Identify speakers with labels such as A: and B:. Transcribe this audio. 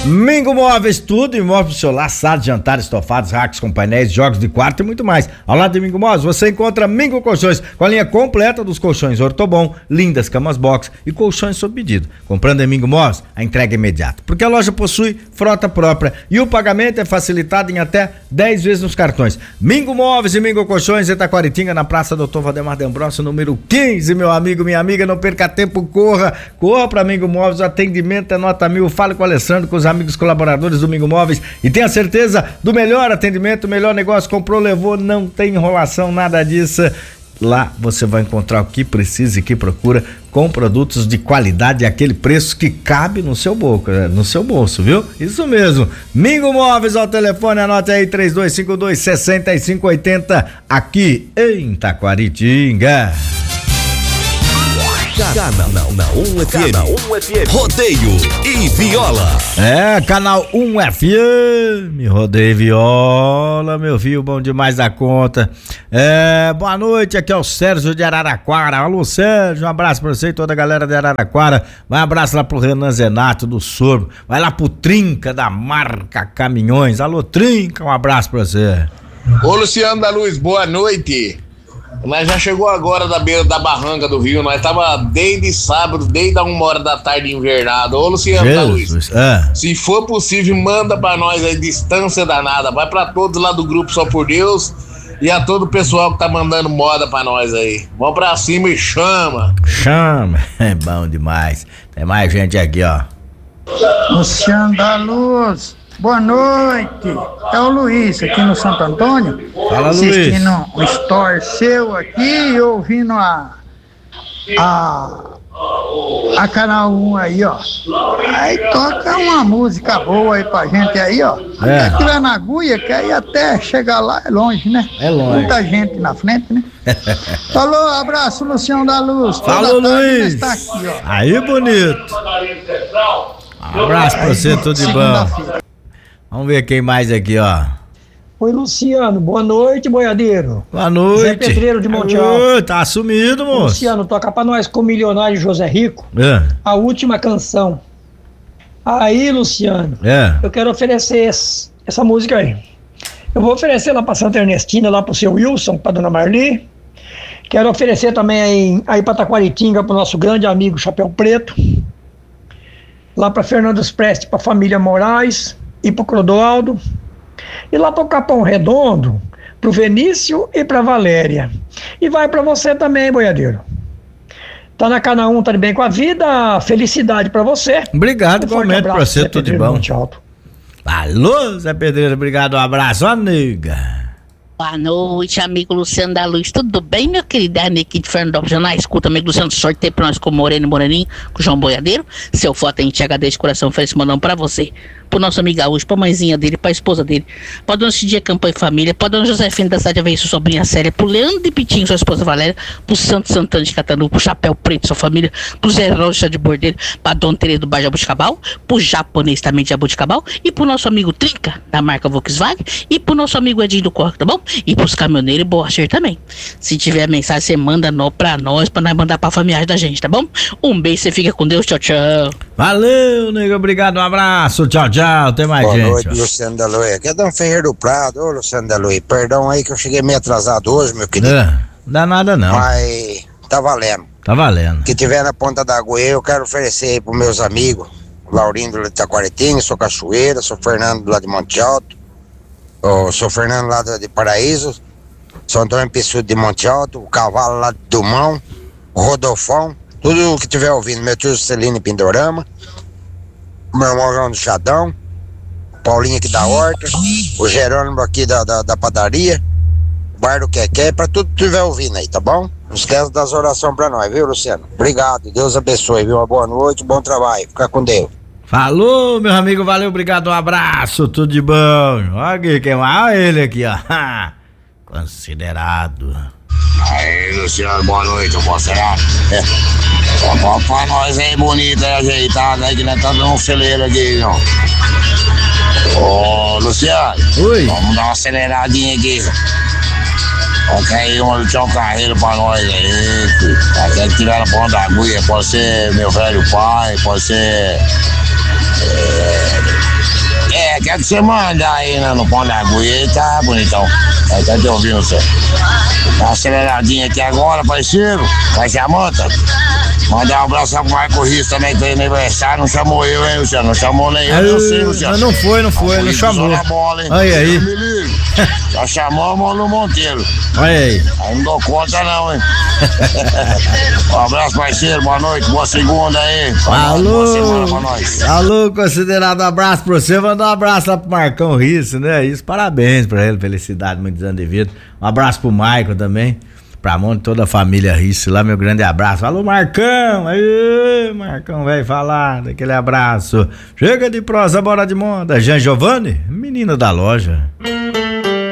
A: Mingo Móveis, tudo imóvel pro seu lar, sala de jantar, estofados, racks com painéis, jogos de quarto e muito mais. Ao lado de Mingo Móveis, você encontra Mingo Colchões, com a linha completa dos colchões Ortobon, lindas camas box e colchões sob pedido. Comprando em Mingo Móveis, a entrega é imediata, porque a loja possui frota própria e o pagamento é facilitado em até 10 vezes nos cartões. Mingo Móveis e Mingo Colchões, Itaquaritinga, na Praça Dr. Valdemar D'Ambrosio, número 15, meu amigo, minha amiga, não perca tempo, corra pra Mingo Móveis, o atendimento é nota 1000, fale com o Alessandro, com os amigos colaboradores do Mingo Móveis e tenha certeza do melhor atendimento, melhor negócio, comprou, levou, não tem enrolação, nada disso. Lá você vai encontrar o que precisa e que procura, com produtos de qualidade e aquele preço que cabe no seu bolso, viu? Isso mesmo. Mingo Móveis ao telefone, anote aí 3252-6580 aqui em Itaquaritinga.
B: Canal 1 FM. Rodeio e viola.
A: É, Canal 1 FM. Rodeio e viola, meu filho, bom demais da conta. Boa noite, aqui é o Sérgio de Araraquara. Alô, Sérgio, um abraço pra você e toda a galera de Araraquara. Vai um abraço lá pro Renan Zenato do Sorbo. Vai lá pro Trinca da marca Caminhões. Alô, Trinca, um abraço pra você.
C: Ô, Luciano da Luz, boa noite. Nós já chegou agora da beira da barranca do rio, nós tava desde sábado, desde a 1h da tarde invernado. Ô, Luciano da Luz, se for possível, manda pra nós aí, distância danada, vai pra todos lá do grupo Só por Deus e a todo o pessoal que tá mandando moda pra nós aí. Vamos pra cima e chama.
A: Chama, é bom demais. Tem mais gente aqui, ó.
D: Luciano da Luz, boa noite. É o Luiz aqui no Santo Antônio.
A: Fala,
D: assistindo
A: Luiz.
D: o store seu aqui e ouvindo a Canal 1 aí, ó. Aí toca uma música boa aí pra gente aí, ó. Tirar na agulha, que aí até chegar lá é longe, né?
A: É longe.
D: Muita gente na frente, né? Falou, abraço, Luciano da Luz.
A: Falou, Luiz.
D: Tá aqui, ó.
A: Aí, bonito. Um abraço pra você, tudo de bom. Vamos ver quem mais aqui, ó.
E: Oi, Luciano, boa noite, boiadeiro.
A: Boa noite.
E: Zé Pedreiro de Monte Alto.
A: Oi, tá sumido, moço.
E: Luciano, toca pra nós com o milionário José Rico, a última canção. Aí, Luciano, eu quero oferecer essa música aí. Eu vou oferecer lá pra Santa Ernestina, lá pro seu Wilson, pra dona Marli. Quero oferecer também aí pra Taquaritinga, pro nosso grande amigo Chapéu Preto. Lá pra Fernandes Preste, pra família Moraes e pro Clodoaldo. E lá pro Capão Redondo, pro Venício e pra Valéria. E vai pra você também, boiadeiro. Tá na Canal 1, tá de bem com a vida. Felicidade pra você.
A: Obrigado, igualmente pra você,
E: Zé
A: tudo de
E: Pedreiro
A: bom.
E: Monte Alto.
A: Alô, Zé Pedreiro, obrigado, um abraço, ó, nega.
F: Boa noite, amigo Luciano da Luz. Tudo bem, meu querido? Aqui de Fernandópolis, já na escuta, amigo Luciano. Sorteio pra nós com o Moreno e Moreninho, com o João Boiadeiro. Seu foto em HD de coração, oferece mandando pra você. Pro nosso amigo Gaúcho, pra mãezinha dele, pra esposa dele. Pra dona Cidia Campanha e Família. Pra dona Josefina da Cidade Aveia, sua sobrinha Célia. Pro Leandro de Pitinho, sua esposa Valéria. Pro Santo Santana de Catandu. Pro Chapéu Preto, sua família. Pro Zé Rocha de Bordeiro. Pra Dona Tereza do Bar Jabuticabal. Pro Japonês também de Jabuticabal. E pro nosso amigo Trinca, da marca Volkswagen. E pro nosso amigo Edinho do Corre, tá bom? E pros caminhoneiros e Boacher também. Se tiver mensagem, você manda pra nós mandar pra familiar da gente, tá bom? Um beijo, você fica com Deus, tchau, tchau.
A: Valeu, nego, obrigado, um abraço, tchau, tchau, tem mais gente.
G: Boa noite, Luciano da Luz. Aqui é Dom Ferreira do Prado. Ô, Luciano da Luz, perdão aí que eu cheguei meio atrasado hoje, meu querido.
A: Não dá nada não.
G: Mas tá valendo.
A: Tá valendo.
G: Que tiver na ponta da água, eu quero oferecer aí pros meus amigos, Laurindo lá de Itaquaritinga, sou Cachoeira, sou Fernando lá de Monte Alto, sou Fernando lá de Paraíso, sou Antônio Pissudo de Monte Alto, o Cavalo lá de Dumão, o Rodolfão, tudo que tiver ouvindo, meu tio Celino Pindorama, meu irmão João do Chadão, Paulinho aqui da Horta, o Jerônimo aqui da padaria, o Bar do Quequé, pra tudo que tiver ouvindo aí, tá bom? Não esquece das orações pra nós, viu, Luciano? Obrigado, Deus abençoe, viu? Uma boa noite, bom trabalho, fica com Deus.
A: Falou, meu amigo, valeu, obrigado, um abraço, tudo de bom. Olha aqui, olha ele aqui, ó. Considerado.
C: Aí, Luciano, boa noite, eu posso ser? Só pra nós aí, bonito, aí, ajeitado, aí, que nós tá dando um celeiro aqui, não. Ô, Luciano.
A: Oi.
C: Vamos dar uma aceleradinha aqui. Vamos cair um carreiro pra nós aí, filho. Até que tiver na ponta da agulha, pode ser meu velho pai, pode ser
G: quer que você manda aí no Pão da Agulha, ele tá bonitão. Aí tá te ouvindo, você. Tá aceleradinho aqui agora, parceiro. Vai ser a moto. Mandar um abraço pro Marco Rios também, que tem aniversário. Não chamou eu, hein, Luciano? Não chamou nem eu sei, Luciano.
A: Não foi, não chamou.
G: Na bola, hein?
A: Aí.
G: Só chamou o Mano Monteiro.
A: Aí
G: não dou conta, não, hein? Um abraço, parceiro. Boa noite, boa segunda aí.
A: Alô,
G: boa semana pra nós.
A: Alô, considerado abraço pra você. Mandar um abraço lá pro Marcão Risso, né? Isso, parabéns pra ele, felicidade, muitos anos de vida. Um abraço pro Maicon também. Pra monte toda a família Risso lá, meu grande abraço. Alô, Marcão! Aí, Marcão, velho, falar daquele abraço. Chega de prosa, bora de moda. Jean Giovanni, menino da loja.